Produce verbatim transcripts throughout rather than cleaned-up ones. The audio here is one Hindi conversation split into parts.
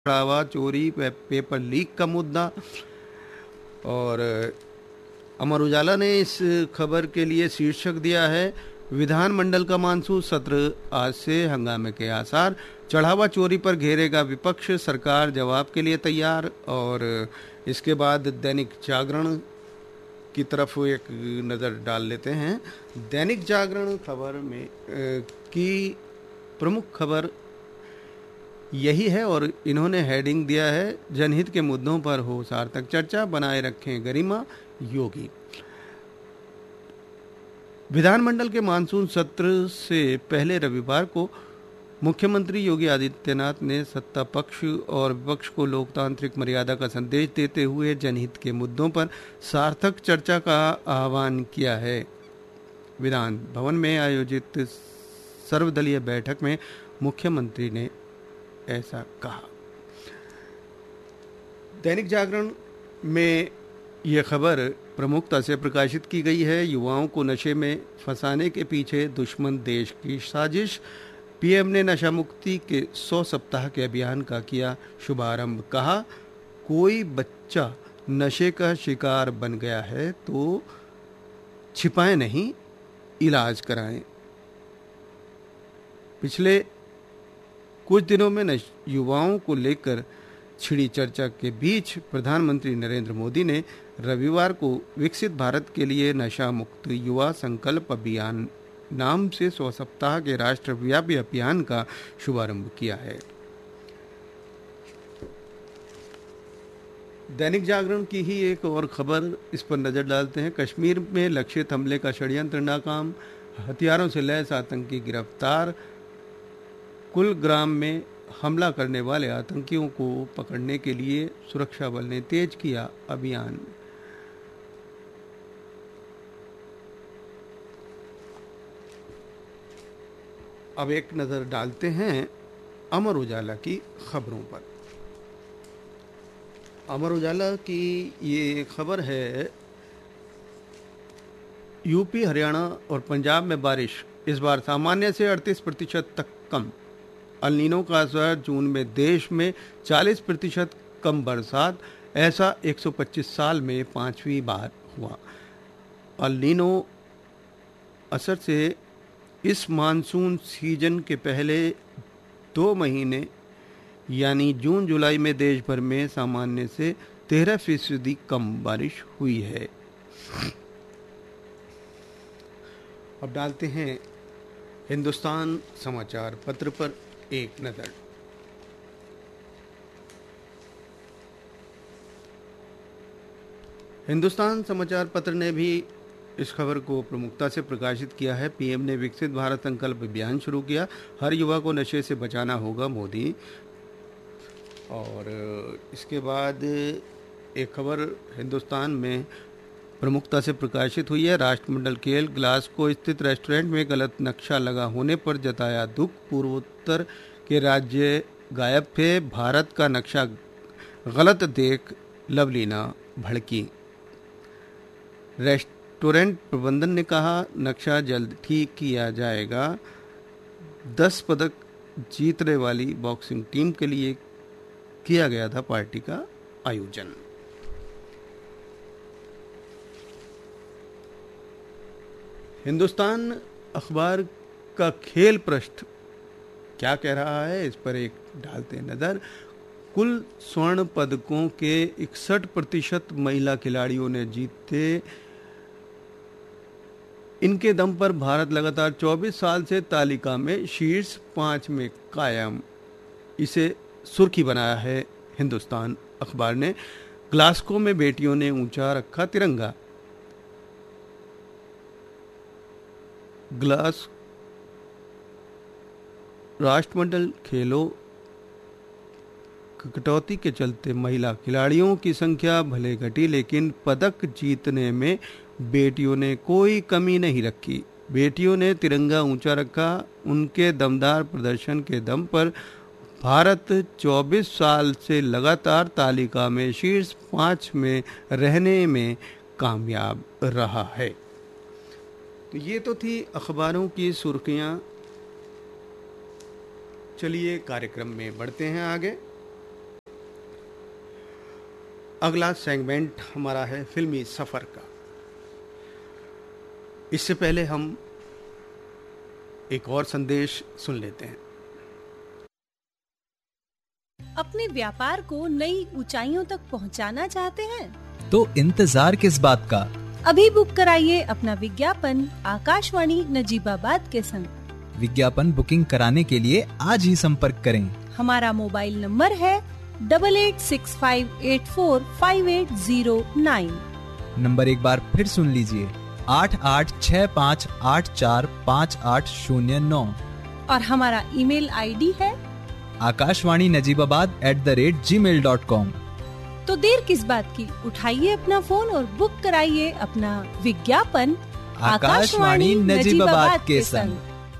बढ़ावा, चोरी, पे- पेपर लीक का मुद्दा। और अमर उजाला ने इस खबर के लिए शीर्षक दिया है, विधानमंडल का मानसून सत्र आज से, हंगामे के आसार। चढ़ावा चोरी पर घेरेगा विपक्ष, सरकार जवाब के लिए तैयार। और इसके बाद दैनिक जागरण की तरफ एक नज़र डाल लेते हैं। दैनिक जागरण खबर में अ, की प्रमुख खबर यही है और इन्होंने हेडिंग दिया है, जनहित के मुद्दों पर हो सार्थक चर्चा, बनाए रखें गरिमा योगी। विधानमंडल के मानसून सत्र से पहले रविवार को मुख्यमंत्री योगी आदित्यनाथ ने सत्ता पक्ष और विपक्ष को लोकतांत्रिक मर्यादा का संदेश देते हुए जनहित के मुद्दों पर सार्थक चर्चा का आह्वान किया है। विधान भवन में आयोजित सर्वदलीय बैठक में मुख्यमंत्री ने ऐसा कहा। दैनिक जागरण में यह खबर प्रमुखता से प्रकाशित की गई है। युवाओं को नशे में फंसाने के पीछे दुश्मन देश की साजिश, पीएम ने नशा मुक्ति के सौ सप्ताह के अभियान का किया शुभारंभ। कहा, कोई बच्चा नशे का शिकार बन गया है तो छिपाएं नहीं, इलाज कराएं। पिछले कुछ दिनों में युवाओं को लेकर छिड़ी चर्चा के बीच प्रधानमंत्री नरेंद्र मोदी ने रविवार को विकसित भारत के लिए नशा मुक्त युवा संकल्प अभियान नाम से सौ सप्ताह के राष्ट्रव्यापी अभियान का शुभारंभ किया है। दैनिक जागरण की ही एक और खबर, इस पर नजर डालते हैं। कश्मीर में लक्षित हमले का षड्यंत्र नाकाम, हथियारों से लैस आतंकी गिरफ्तार। कुलग्राम में हमला करने वाले आतंकियों को पकड़ने के लिए सुरक्षा बल ने तेज किया अभियान। अब एक नजर डालते हैं अमर उजाला की खबरों पर। अमर उजाला की ये खबर है, यूपी, हरियाणा और पंजाब में बारिश इस बार सामान्य से अड़तीस प्रतिशत तक कम। अल नीनो का असर, जून में देश में चालीस प्रतिशत कम बरसात, ऐसा एक सौ पच्चीस साल में पांचवी बार हुआ। अल नीनो असर से इस मानसून सीजन के पहले दो महीने यानी जून जुलाई में देश भर में सामान्य से तेरह फीसदी कम बारिश हुई है। अब डालते हैं हिंदुस्तान समाचार पत्र पर एक नजर। हिंदुस्तान समाचार पत्र ने भी इस खबर को प्रमुखता से प्रकाशित किया है। पीएम ने विकसित भारत संकल्प अभियान शुरू किया, हर युवा को नशे से बचाना होगा, मोदी। और इसके बाद एक खबर हिंदुस्तान में प्रमुखता से प्रकाशित हुई है। राष्ट्रमंडल खेल, ग्लासगो स्थित रेस्टोरेंट में गलत नक्शा लगा होने पर जताया दुख, पूर्वोत्तर के राज्य गायब थे, भारत का नक्शा गलत देख लवलीना भड़की। रेस्टोरेंट प्रबंधन ने कहा, नक्शा जल्द ठीक किया जाएगा। दस पदक जीतने वाली बॉक्सिंग टीम के लिए किया गया था पार्टी का आयोजन। हिंदुस्तान अखबार का खेल पृष्ठ क्या कह रहा है, इस पर एक डालते हैं नजर। कुल स्वर्ण पदकों के इकसठ प्रतिशत महिला खिलाड़ियों ने जीते। इनके दम पर भारत लगातार चौबीस साल से तालिका में शीर्ष पांच में कायम। इसे सुर्खी बनाया है हिंदुस्तान अखबार ने। ग्लासगो में बेटियों ने ऊंचा रखा तिरंगा। ग्लास राष्ट्रमंडल खेलों कटौती के चलते महिला खिलाड़ियों की संख्या भले घटी, लेकिन पदक जीतने में बेटियों ने कोई कमी नहीं रखी। बेटियों ने तिरंगा ऊंचा रखा। उनके दमदार प्रदर्शन के दम पर भारत चौबीस साल से लगातार तालिका में शीर्ष पांच में रहने में कामयाब रहा है। तो ये तो थी अखबारों की सुर्खियां। चलिए कार्यक्रम में बढ़ते हैं आगे। अगला सेगमेंट हमारा है फिल्मी सफर का। इससे पहले हम एक और संदेश सुन लेते हैं। अपने व्यापार को नई ऊंचाइयों तक पहुंचाना चाहते हैं? तो इंतजार किस बात का? अभी बुक कराइए अपना विज्ञापन आकाशवाणी नजीबाबाद के संग। विज्ञापन बुकिंग कराने के लिए आज ही संपर्क करें। हमारा मोबाइल नंबर है double eight six five eight four five eight zero nine. Number एक बार फिर सुन लीजिए, आठ आठ छः पाँच आठ चार पाँच आठ शून्य नौ। और हमारा ईमेल आईडी है Akashvani Najibabad at the rate ji mail dot com. तो देर किस बात की, उठाइए अपना फोन और बुक कराइए अपना विज्ञापन आकाशवाणी नजीबाबाद के संग।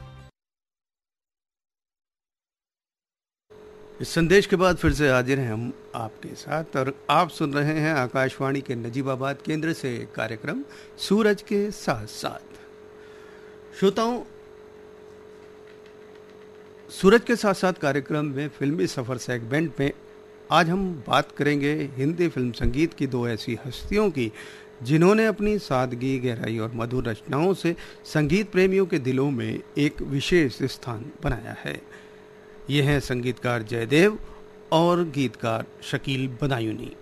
इस संदेश के बाद फिर से हाजिर हैं हम आपके साथ और आप सुन रहे हैं आकाशवाणी के नजीबाबाद केंद्र से कार्यक्रम सूरज के साथ साथ। श्रोताओं, सूरज के साथ साथ कार्यक्रम में फिल्मी सफर सेगमेंट में आज हम बात करेंगे हिंदी फिल्म संगीत की दो ऐसी हस्तियों की जिन्होंने अपनी सादगी, गहराई और मधुर रचनाओं से संगीत प्रेमियों के दिलों में एक विशेष स्थान बनाया है। ये हैं संगीतकार जयदेव और गीतकार शकील बदायूनी।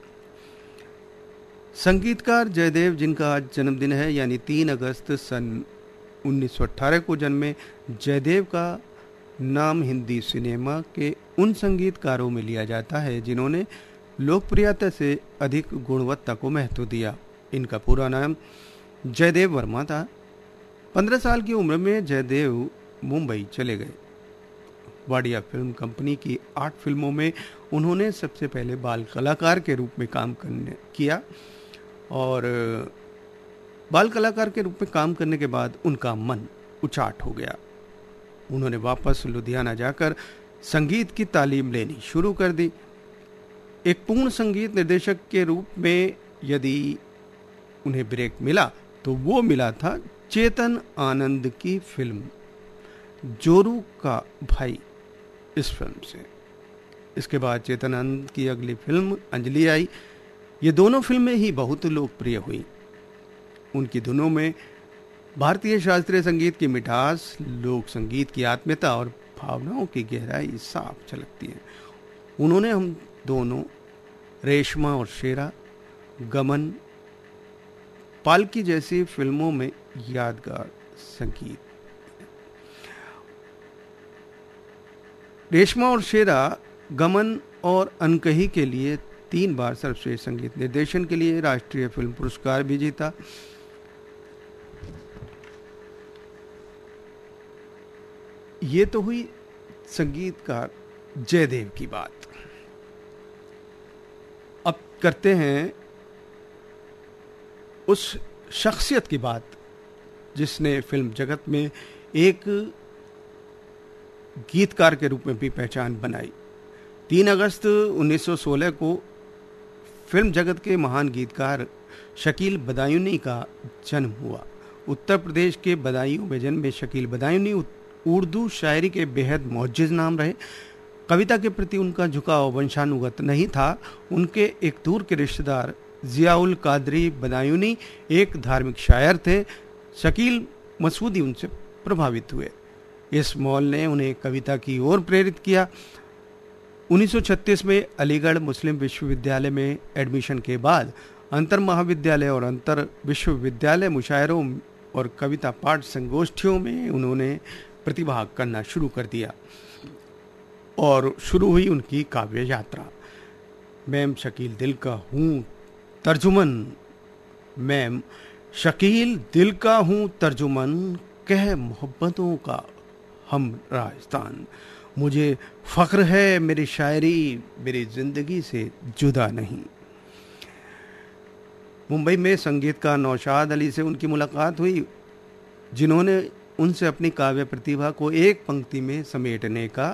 संगीतकार जयदेव, जिनका आज जन्मदिन है, यानी तीन अगस्त सन उन्नीस सौ अठारह को जन्मे जयदेव का नाम हिंदी सिनेमा के उन संगीतकारों में लिया जाता है जिन्होंने लोकप्रियता से अधिक गुणवत्ता को महत्व दिया। इनका पूरा नाम जयदेव वर्मा था। पंद्रह साल की उम्र में जयदेव मुंबई चले गए। वाडिया फिल्म कंपनी की आठ फिल्मों में उन्होंने सबसे पहले बाल कलाकार के रूप में काम करने किया और बाल कलाकार के रूप में काम करने के बाद उनका मन उचाट हो गया। उन्होंने वापस लुधियाना जाकर संगीत की तालीम लेनी शुरू कर दी। एक पूर्ण संगीत निर्देशक के रूप में यदि उन्हें ब्रेक मिला तो वो मिला था चेतन आनंद की फिल्म जोरू का भाई, इस फिल्म से। इसके बाद चेतन आनंद की अगली फिल्म अंजलि आई। ये दोनों फिल्में ही बहुत लोकप्रिय हुई। उनकी धुनों में भारतीय शास्त्रीय संगीत की मिठास, लोक संगीत की आत्मीयता और भावनाओं की गहराई साफ झलकती है। उन्होंने हम दोनों रेशमा और शेरा, गमन, पालकी जैसी फिल्मों में यादगार संगीत। रेशमा और शेरा, गमन और अनकही के लिए तीन बार सर्वश्रेष्ठ संगीत निर्देशन के लिए राष्ट्रीय फिल्म पुरस्कार भी जीता। ये तो हुई संगीतकार जयदेव की बात। अब करते हैं उस शख्सियत की बात जिसने फिल्म जगत में एक गीतकार के रूप में भी पहचान बनाई। तीन अगस्त उन्नीस सौ सोलह को फिल्म जगत के महान गीतकार शकील बदायूनी का जन्म हुआ। उत्तर प्रदेश के बदायूं में जन्मे शकील बदायूनी उर्दू शायरी के बेहद मुअज्जिज नाम रहे। कविता के प्रति उनका झुकाव वंशानुगत नहीं था। उनके एक दूर के रिश्तेदार जियाउल कादरी बदायूनी एक धार्मिक शायर थे। शकील मसूदी उनसे प्रभावित हुए। इस मौल ने उन्हें कविता की ओर प्रेरित किया। उन्नीस सौ छत्तीस में अलीगढ़ मुस्लिम विश्वविद्यालय में एडमिशन के बाद अंतर महाविद्यालय और अंतर विश्वविद्यालय मुशायरों और कविता पाठ संगोष्ठियों में उन्होंने प्रतिभाग करना शुरू कर दिया और शुरू हुई उनकी काव्य यात्रा। मैम शकील दिल का हूँ तर्जुमन, मैम शकील दिल का हूँ तर्जुमन, कह मोहब्बतों का हम राजस्थान, मुझे फख्र है मेरी शायरी मेरी जिंदगी से जुदा नहीं। मुंबई में संगीतकार नौशाद अली से उनकी मुलाकात हुई, जिन्होंने उनसे अपनी काव्य प्रतिभा को एक पंक्ति में समेटने का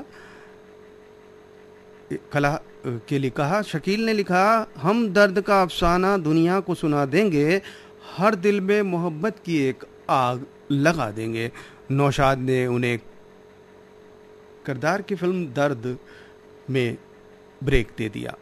कला के लिए कहा। शकील ने लिखा, हम दर्द का अफसाना दुनिया को सुना देंगे, हर दिल में मोहब्बत की एक आग लगा देंगे। नौशाद ने उन्हें किरदार की फिल्म दर्द में ब्रेक दे दिया।